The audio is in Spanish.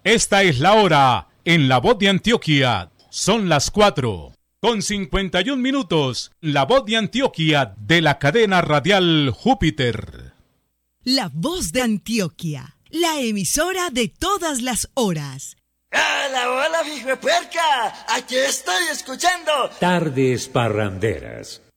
Esta es la hora en La Voz de Antioquia. Son las 4:51. La Voz de Antioquia de la cadena radial Júpiter. La Voz de Antioquia, la emisora de todas las horas. ¡Hola, hola, hijo de puerca! Aquí estoy escuchando Tardes Parranderas.